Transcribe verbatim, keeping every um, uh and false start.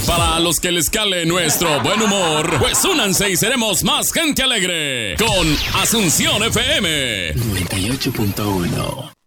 para los que les cale nuestro buen humor, pues únanse y seremos más gente alegre con Asunción F M noventa y ocho punto uno.